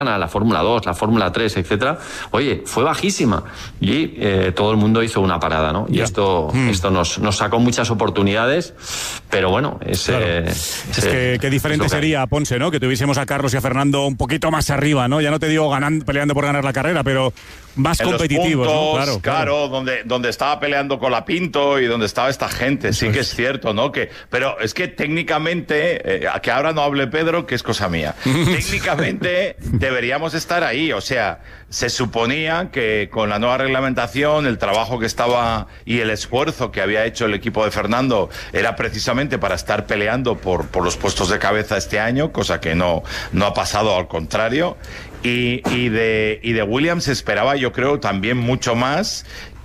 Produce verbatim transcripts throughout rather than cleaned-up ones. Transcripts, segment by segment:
la Fórmula dos, la Fórmula tres, etcétera, oye, fue bajísima y eh, todo el mundo hizo una parada, ¿no? Y yeah. esto, mm. esto nos, nos sacó muchas oportunidades, pero bueno, es... Claro. Eh, es, es que qué diferente es sería, Ponce, ¿no? Que tuviésemos a Carlos y a Fernando un poquito más arriba, ¿no? Ya no te digo ganando, peleando por ganar la carrera, pero más en competitivos, los puntos, ¿no? Claro, claro, claro. Donde, donde estaba peleando con la Pinto y donde estaba esta gente, Eso sí es. que es cierto, ¿no? Que, pero es que técnicamente, eh, que ahora no hable Pedro, que es cosa mía, técnicamente deberíamos estar ahí, o sea, se suponía que con la nueva reglamentación, el trabajo que estaba y el esfuerzo que había hecho el equipo de Fernando era precisamente para estar peleando por, por los puestos de cabeza este año, cosa que no, no ha pasado, al contrario. Y, y, de, y de Williams se esperaba, yo creo, también mucho más.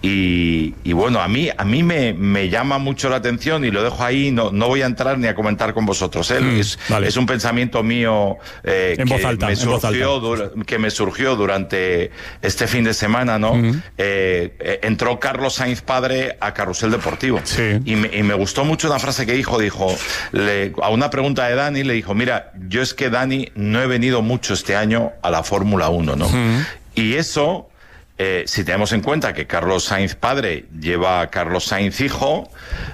Y, y bueno, a mí a mí me, me llama mucho la atención y lo dejo ahí, no, no voy a entrar ni a comentar con vosotros, ¿eh? Mm, es, vale. es un pensamiento mío eh, en que, voz alta, me en voz surgió, alta. dura, que me surgió durante este fin de semana, ¿no? Mm. Eh, eh, entró Carlos Sainz padre a Carrusel Deportivo. Sí. Y, me, y me gustó mucho una frase que dijo, dijo, le, a una pregunta de Dani, le dijo, mira, yo es que Dani no he venido mucho este año a la Fórmula uno, ¿no? Mm. Y eso... Eh, si tenemos en cuenta que Carlos Sainz padre lleva a Carlos Sainz hijo,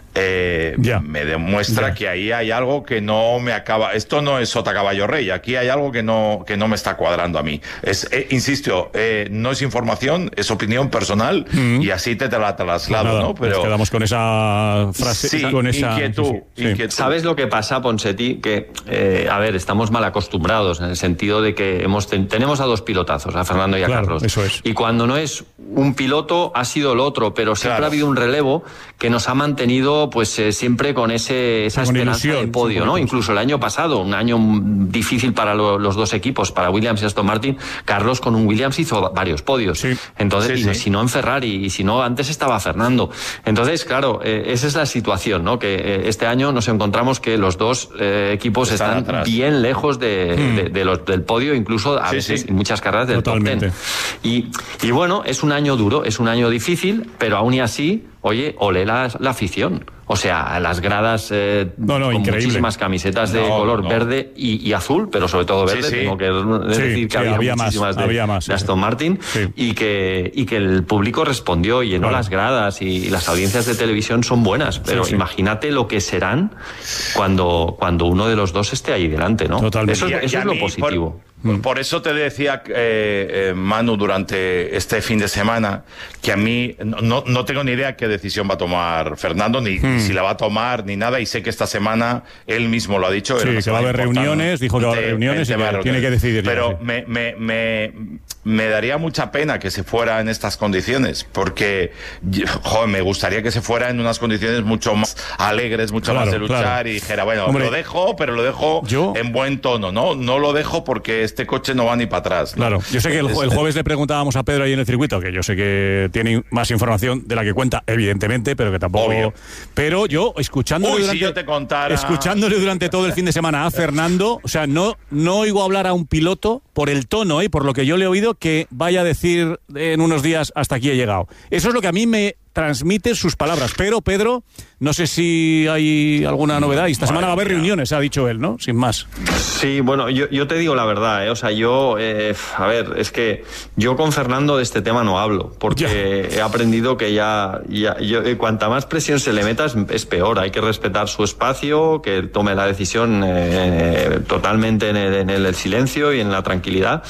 eh, yeah. me demuestra yeah. que ahí hay algo que no me acaba. Esto no es sota caballo rey. Aquí hay algo que no que no me está cuadrando a mí. Es, eh, insisto, eh, no es información, es opinión personal mm-hmm. y así te, te la traslado, pues nada, ¿no? Pero nos quedamos con esa frase, sí, con esa inquietud, sí, sí. inquietud. ¿Sabes lo que pasa, Ponseti? Que eh, a ver, estamos mal acostumbrados en el sentido de que hemos ten, tenemos a dos pilotazos, a Fernando y a claro, Carlos. Eso es. Y cuando no es un piloto ha sido el otro, pero siempre claro. ha habido un relevo que nos ha mantenido pues eh, siempre con ese esa con esperanza ilusión, de podio, ¿no? Incluso el año pasado, un año difícil para lo, los dos equipos, para Williams y Aston Martin, Carlos con un Williams hizo varios podios. Sí. Entonces, sí, y, sí. si no en Ferrari, y si no antes estaba Fernando. Entonces, claro, eh, esa es la situación, ¿no? Que eh, este año nos encontramos que los dos eh, equipos están, están bien lejos de, hmm. de, de los, del podio, incluso a sí, veces sí. en muchas carreras del Totalmente. top ten. Y, y bueno, es un año duro, es un año difícil, pero aún y así, oye, olé la, la afición. O sea, las gradas eh, no, no, con increíble. muchísimas camisetas de no, color no. verde y, y azul, pero sobre todo verde. Sí, sí. Tengo que sí, decir que sí, había, había muchísimas más, de, había más, de Aston sí. Martin sí. y, que, y que el público respondió y llenó claro. las gradas y, y las audiencias de televisión son buenas, pero sí, sí. imagínate lo que serán cuando, cuando uno de los dos esté ahí delante, ¿no? Totalmente. Eso, y, eso y es lo mí, positivo. Por, por eso te decía, eh, eh, Manu, durante este fin de semana, que a mí no, no tengo ni idea qué decisión va a tomar Fernando, ni, hmm. ni si la va a tomar, ni nada, y sé que esta semana él mismo lo ha dicho. Sí, que va a haber reuniones, dijo que va a haber reuniones y que reuniones. tiene que decidir. Pero ya, sí. me, me, me, me daría mucha pena que se fuera en estas condiciones, porque joder, me gustaría que se fuera en unas condiciones mucho más alegres, mucho claro, más de luchar, claro. y dijera, bueno, Hombre, lo dejo, pero lo dejo yo, en buen tono, ¿no? No lo dejo porque este coche no va ni para atrás, ¿no? Claro, yo sé que el, el jueves le preguntábamos a Pedro ahí en el circuito, que yo sé que tiene más información de la que cuenta, evidentemente, pero que tampoco... Obvio. Pero yo, escuchándole, Uy, durante, si yo te contara... escuchándole durante todo el fin de semana a Fernando, o sea, no, no oigo hablar a un piloto por el tono, ¿eh? Por lo que yo le he oído, que vaya a decir en unos días hasta aquí he llegado. Eso es lo que a mí me transmite sus palabras. Pero, Pedro, no sé si hay alguna novedad. Y esta semana va a haber reuniones, ha dicho él, ¿no? Sin más. Sí, bueno, yo, yo te digo la verdad, ¿eh? O sea, yo, eh, a ver, es que yo con Fernando de este tema no hablo, porque ya. he aprendido que ya, ya yo, eh, cuanta más presión se le meta es, es peor. Hay que respetar su espacio, que tome la decisión eh, totalmente en el, en el silencio y en la tranquilidad.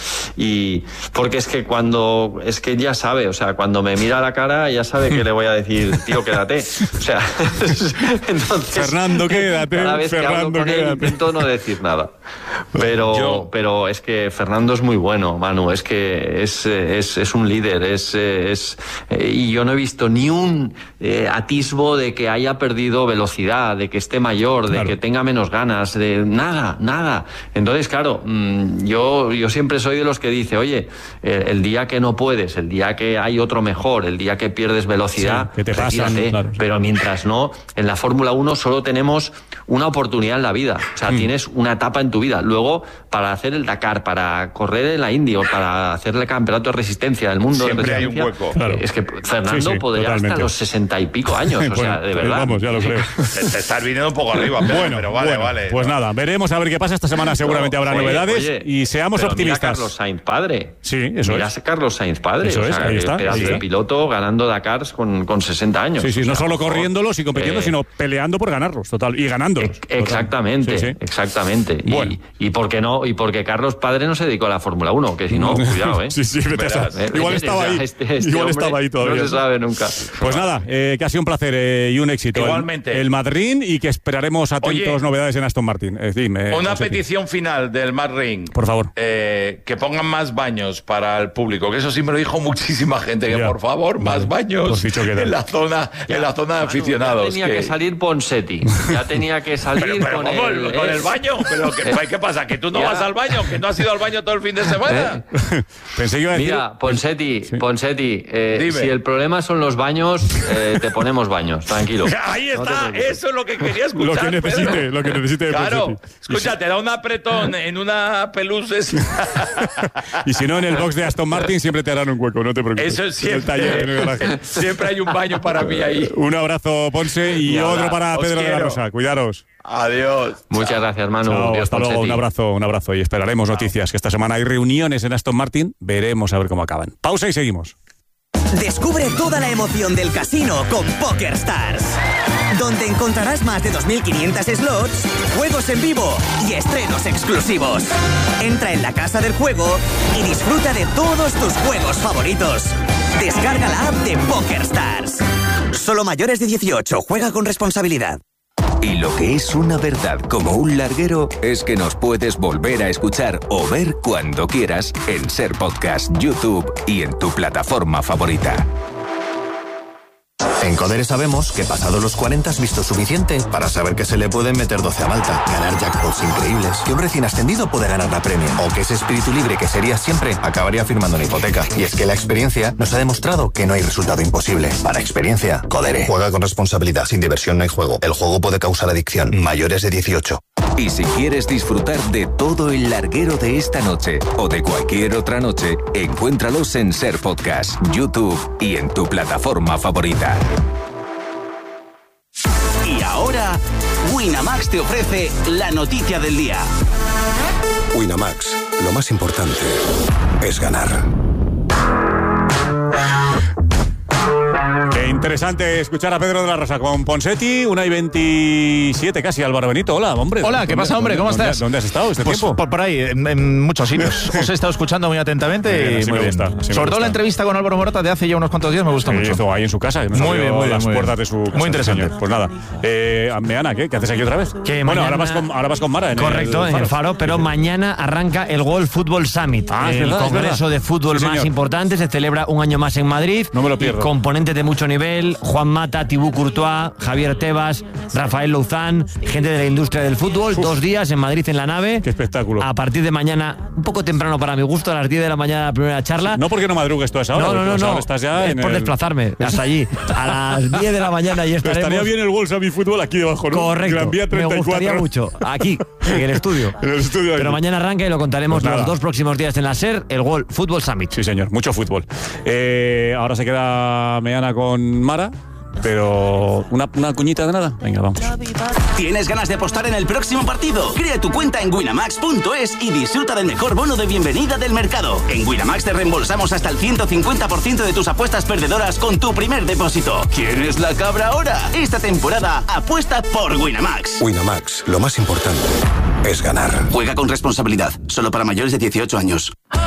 Y porque es que cuando, es que ya sabe, o sea, cuando me mira a la cara ya sabe que le voy a decir, tío, quédate. O sea, entonces, Fernando, quédate. Cada vez Fernando, que hablo con quédate. él intento no decir nada. Pero, Yo... pero es que Fernando es muy bueno, Manu. Es que es, es, es un líder. Es, es, eh, y yo no he visto ni un eh, atisbo de que haya perdido velocidad, de que esté mayor, de claro. que tenga menos ganas, de nada, nada. Entonces, claro, mmm, yo, yo siempre soy de los que dice, oye, eh, el día que no puedes, el día que hay otro mejor, el día que pierdes velocidad, velocidad, sí, que te pasan, claro, sí. Pero mientras no, en la Fórmula uno solo tenemos una oportunidad en la vida, o sea, mm. tienes una etapa en tu vida. Luego, para hacer el Dakar, para correr en la Indy o para hacer el campeonato de resistencia del mundo, siempre hay un hueco. Claro. Es que Fernando sí, sí, podría totalmente. Hasta los sesenta y pico años, o bueno, sea, de verdad. Vamos, ya lo creo. Te estás viniendo un poco arriba, pero, bueno, pero vale, bueno, vale. Pues no. nada, veremos a ver qué pasa esta semana. Seguramente habrá oye, novedades oye, y seamos pero optimistas. Mira a Carlos Sainz padre. Sí, eso mira es. a Carlos Sainz padre. Eso o es, sea, ahí está. Pedazo Ahí de está. piloto ganando Dakars con, con sesenta años. Sí, sí, o sea, no solo por corriéndolos y compitiendo, eh, sino peleando por ganarlos, total, y ganándolos. E- exactamente, sí, sí. exactamente. Bueno. Y, y por qué no, y porque Carlos padre no se dedicó a la Fórmula uno, que si no, cuidado, ¿eh? Sí, sí, vete a eh, Igual estaba ahí. Este, este Igual estaba ahí todavía. No se sabe nunca. Pues nada, eh, que ha sido un placer eh, y un éxito. Igualmente. El, el Madrid y que esperaremos atentos Oye, novedades en Aston Martin. Eh, dime, una no sé petición qué. final del Madrid. Por favor. Eh, que pongan más baños para el público, que eso sí me lo dijo muchísima gente, que ya. por favor, más vale. baños pues en la zona, ya. en la zona de aficionados. Ya tenía que, que salir Ponseti. Ya tenía que salir pero, pero, con, ¿cómo? el, con el baño. Pero que, ¿qué pasa? ¿Que tú no ya. vas al baño? ¿Que no has ido al baño todo el fin de semana? ¿Eh? Pensé que iba a decir... Mira, Ponseti, sí. Ponseti, eh, si el problema son los baños, eh, te ponemos baños, tranquilo. Ahí está, no eso es lo que quería escuchar. Lo que necesite, Pedro. lo que necesite de Claro, Ponseti. escucha, te da un apretón en una peluses. Y si no, en el box de Aston Martin siempre te harán un hueco, no te preocupes. Eso es siempre. El taller, en el siempre hay un baño para mí ahí. Un abrazo, Ponce, y, y otro para Pedro quiero. de la Rosa. Cuidaros. Adiós. Muchas Chao. gracias, Manu. Chao, Dios hasta luego, un abrazo, un abrazo. Y esperaremos Chao. noticias, que esta semana hay reuniones en Aston Martin. Veremos a ver cómo acaban. Pausa y seguimos. Descubre toda la emoción del casino con PokerStars, donde encontrarás más de dos mil quinientos slots, juegos en vivo y estrenos exclusivos. Entra en la casa del juego y disfruta de todos tus juegos favoritos. Descarga la app de PokerStars. Solo mayores de dieciocho. Juega con responsabilidad. Y lo que es una verdad como un larguero es que nos puedes volver a escuchar o ver cuando quieras en Ser Podcast, YouTube y en tu plataforma favorita. En Codere sabemos que pasados los cuarenta has visto suficiente para saber que se le pueden meter doce a Malta, ganar jackpots increíbles, que un recién ascendido puede ganar la Premium, o que ese espíritu libre que serías siempre acabaría firmando una hipoteca. Y es que la experiencia nos ha demostrado que no hay resultado imposible. Para experiencia, Codere. Juega con responsabilidad. Sin diversión no hay juego. El juego puede causar adicción. Mayores de dieciocho. Y si quieres disfrutar de todo el larguero de esta noche o de cualquier otra noche, encuéntralos en Ser Podcast, YouTube y en tu plataforma favorita. Y ahora, Winamax te ofrece la noticia del día. Winamax, lo más importante es ganar. Qué interesante escuchar a Pedro de la Rosa con Ponsetti, una y veintisiete casi. Álvaro Benito, hola, hombre. Hola, ¿qué pasa, hombre? ¿Cómo ¿dónde, estás? ¿Dónde has estado este pues tiempo? Por, por ahí, en, en muchos sitios. Os he estado escuchando muy atentamente. Bien, y así muy me bien. gusta, así me Sobre todo gusta. la entrevista con Álvaro Morata de hace ya unos cuantos días me gusta Sí, mucho. hizo ahí en su casa. Nos muy bien, muy bien. las muy puertas bien. de su casa. Muy interesante. Señor. Pues nada. Eh, Meana, ¿qué? ¿Qué haces aquí otra vez? Que bueno, mañana... ahora, vas con, ahora vas con Mara en Correcto, el en Faro. el Faro, pero mañana arranca el World Football Summit. Ah, es el verdad, congreso es verdad. de fútbol Sí, más señor. importante. Se celebra un año más en Madrid. No me lo pierdo. Y componentes de mucho nivel: Juan Mata, Thibaut Courtois, Javier Tebas, Rafael Louzán, gente de la industria del fútbol. Uf. Dos días en Madrid en la nave. Qué espectáculo. A partir de mañana, un poco temprano para mi gusto, a las diez de la mañana la primera charla. No porque no madrugues tú a esa hora. No, no, no, no. Estás ya es en por el... desplazarme hasta allí. A las diez de la mañana y estaremos. Estaría bien el World Summit Fútbol aquí debajo, ¿no? Correcto. Gran Vía treinta y cuatro. Me gustaría mucho. Aquí, en el estudio. En el estudio. Pero aquí. mañana arranca y lo contaremos Pues los dos próximos días en la SER, el World Football Summit. Sí, señor. Mucho fútbol. Eh, ahora se queda Meana con Mara. Pero una, una cuñita de nada. Venga, vamos. ¿Tienes ganas de apostar en el próximo partido? Crea tu cuenta en winamax punto es y disfruta del mejor bono de bienvenida del mercado. En Winamax te reembolsamos hasta el ciento cincuenta por ciento de tus apuestas perdedoras con tu primer depósito. ¿Quieres la cabra ahora? Esta temporada apuesta por Winamax. Winamax, lo más importante es ganar. Juega con responsabilidad. Solo para mayores de dieciocho años.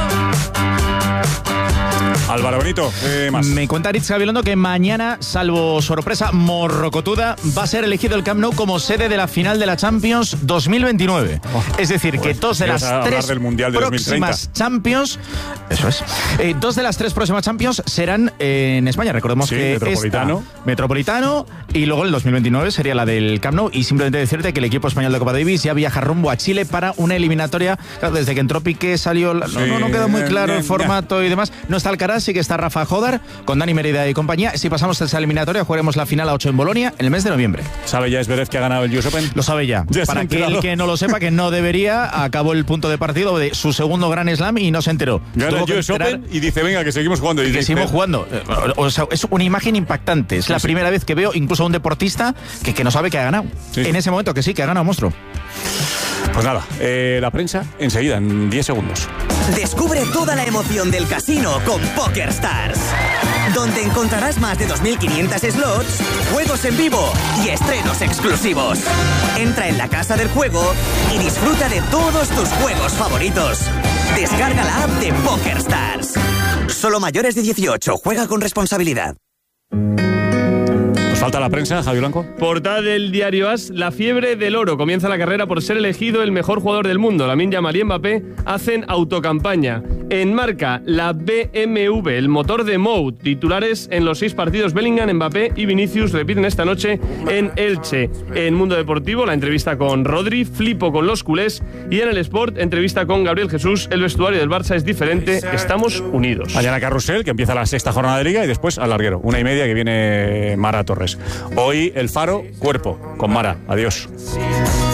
Álvaro Benito, ¿qué más? Me cuenta Aritz Gabilondo que mañana, salvo sorpresa morrocotuda, va a ser elegido el Camp Nou como sede de la final de la Champions dos mil veintinueve. Oh, es decir, pues, que dos de las tres del Mundial de próximas Champions, eso es, eh, dos de las tres próximas Champions serán eh, en España. Recordemos sí, que Metropolitano. Esta, Metropolitano, y luego el dos mil veintinueve sería la del Camp Nou. Y simplemente decirte que el equipo español de Copa Davis ya viaja rumbo a Chile para una eliminatoria. Claro, desde que entró Piqué salió, la, sí, no, no, no quedó muy claro el formato y demás. No está Alcaraz. Alcaraz, sí que está Rafa Jodar, con Dani Merida y compañía. Si pasamos a esa eliminatoria, jugaremos la final a ocho en Bolonia en el mes de noviembre. ¿Sabe ya Zverev que ha ganado el U S Open? Lo sabe ya. ya Para que el que no lo sepa, que no debería, acabó el punto de partido de su segundo Grand Slam y no se enteró. Gana el U S Open y dice, venga, que seguimos jugando. Y que dice, seguimos jugando. O sea, es una imagen impactante. Es sí, la sí. primera vez que veo incluso a un deportista que, que no sabe que ha ganado. Sí, en sí. ese momento que sí, que ha ganado, monstruo. Pues nada, eh, la prensa enseguida, en diez segundos. Descubre toda la emoción del casino con PokerStars, donde encontrarás más de dos mil quinientos slots, juegos en vivo y estrenos exclusivos. Entra en la casa del juego y disfruta de todos tus juegos favoritos. Descarga la app de PokerStars. Solo mayores de dieciocho, juega con responsabilidad. ¿Nos falta la prensa, Javi Blanco? Portada del diario As, la fiebre del oro. Comienza la carrera por ser elegido el mejor jugador del mundo. Lamine Yamal y Mbappé hacen autocampaña. En Marca, la B M W, el motor de Mou. Titulares en los seis partidos, Bellingham, Mbappé y Vinicius repiten esta noche en Elche. En Mundo Deportivo, la entrevista con Rodri, flipo con los culés. Y en el Sport, entrevista con Gabriel Jesús. El vestuario del Barça es diferente, estamos unidos. Mañana Carrusel, que empieza la sexta jornada de Liga, y después al larguero, una y media, que viene Mara Torres. Hoy El Faro, cuerpo, con Mara. Adiós.